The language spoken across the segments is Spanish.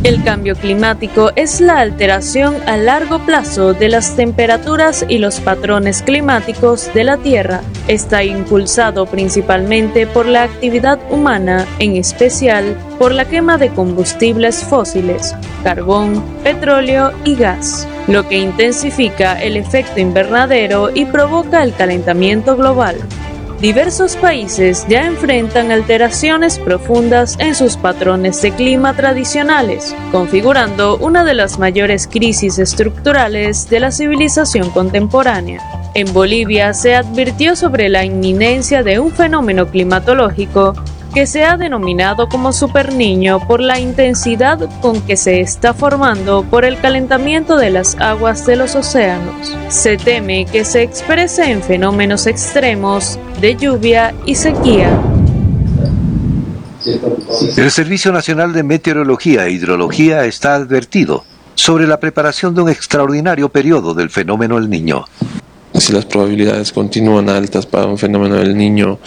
El cambio climático es la alteración a largo plazo de las temperaturas y los patrones climáticos de la Tierra. Está impulsado principalmente por la actividad humana, en especial por la quema de combustibles fósiles, carbón, petróleo y gas, lo que intensifica el efecto invernadero y provoca el calentamiento global. Diversos países ya enfrentan alteraciones profundas en sus patrones de clima tradicionales, configurando una de las mayores crisis estructurales de la civilización contemporánea. En Bolivia se advirtió sobre la inminencia de un fenómeno climatológico que se ha denominado como superniño por la intensidad con que se está formando por el calentamiento de las aguas de los océanos. Se teme que se exprese en fenómenos extremos de lluvia y sequía. El Servicio Nacional de Meteorología e Hidrología está advertido sobre la preparación de un extraordinario periodo del fenómeno El Niño. Si las probabilidades continúan altas para un fenómeno del Niño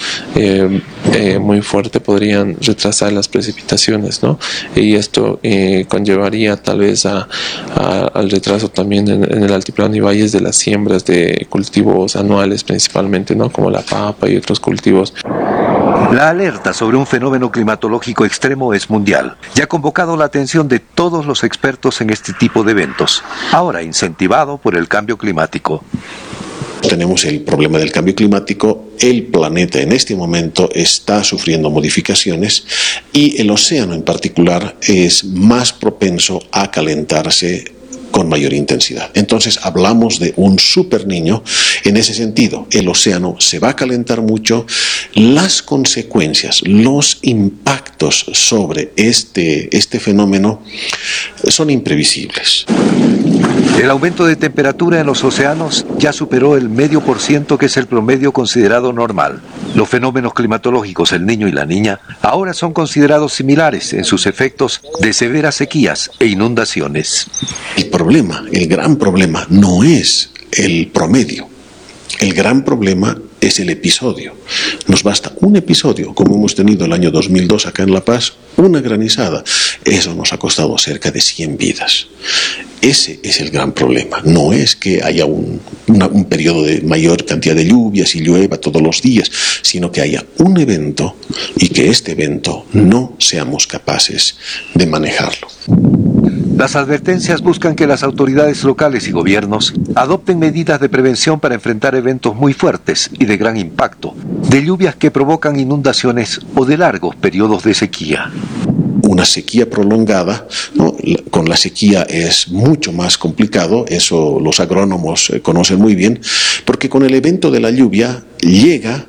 muy fuerte, podrían retrasar las precipitaciones, ¿no? Y esto conllevaría tal vez al retraso también en el altiplano y valles de las siembras de cultivos anuales principalmente, ¿no? Como la papa y otros cultivos. La alerta sobre un fenómeno climatológico extremo es mundial y ha convocado la atención de todos los expertos en este tipo de eventos, ahora incentivado por el cambio climático. Tenemos el problema del cambio climático, el planeta en este momento está sufriendo modificaciones y el océano en particular es más propenso a calentarse con mayor intensidad. Entonces hablamos de un superniño en ese sentido. El océano se va a calentar mucho. Las consecuencias, los impactos sobre este fenómeno son imprevisibles. El aumento de temperatura en los océanos ya superó el 0,5%, que es el promedio considerado normal. Los fenómenos climatológicos El Niño y La Niña ahora son considerados similares en sus efectos de severas sequías e inundaciones. El gran problema no es el promedio. El gran problema es el episodio. Nos basta un episodio, como hemos tenido el año 2002 acá en La Paz, una granizada. Eso nos ha costado cerca de 100 vidas. Ese es el gran problema. No es que haya un periodo de mayor cantidad de lluvias y llueva todos los días, sino que haya un evento y que este evento no seamos capaces de manejarlo. Las advertencias buscan que las autoridades locales y gobiernos adopten medidas de prevención para enfrentar eventos muy fuertes y de gran impacto, de lluvias que provocan inundaciones o de largos periodos de sequía. Una sequía prolongada, ¿no? Con la sequía es mucho más complicado, eso los agrónomos conocen muy bien, porque con el evento de la lluvia llega,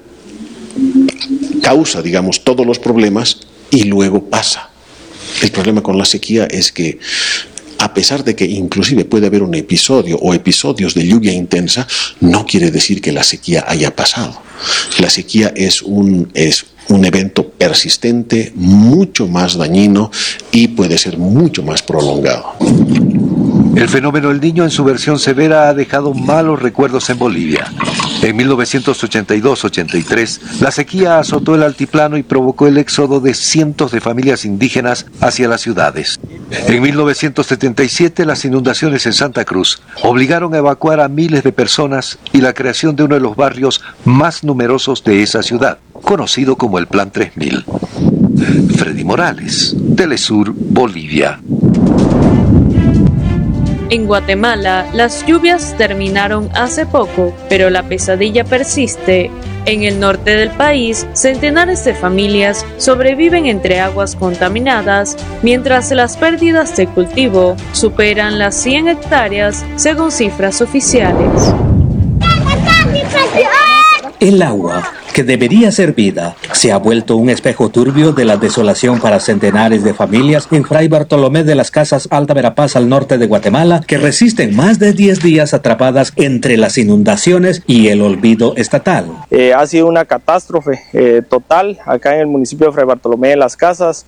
causa, digamos, todos los problemas y luego pasa. El problema con la sequía es que, a pesar de que inclusive puede haber un episodio o episodios de lluvia intensa, no quiere decir que la sequía haya pasado. La sequía es un evento persistente, mucho más dañino y puede ser mucho más prolongado. El fenómeno El Niño en su versión severa ha dejado malos recuerdos en Bolivia. En 1982-83, la sequía azotó el altiplano y provocó el éxodo de cientos de familias indígenas hacia las ciudades. En 1977, las inundaciones en Santa Cruz obligaron a evacuar a miles de personas y la creación de uno de los barrios más numerosos de esa ciudad, conocido como el Plan 3000. Freddy Morales, Telesur, Bolivia. En Guatemala, las lluvias terminaron hace poco, pero la pesadilla persiste. En el norte del país, centenares de familias sobreviven entre aguas contaminadas, mientras las pérdidas de cultivo superan las 100 hectáreas, según cifras oficiales. El agua, que debería ser vida, se ha vuelto un espejo turbio de la desolación para centenares de familias en Fray Bartolomé de las Casas, Alta Verapaz, al norte de Guatemala, que resisten más de 10 días atrapadas entre las inundaciones y el olvido estatal. Ha sido una catástrofe total acá en el municipio de Fray Bartolomé de las Casas.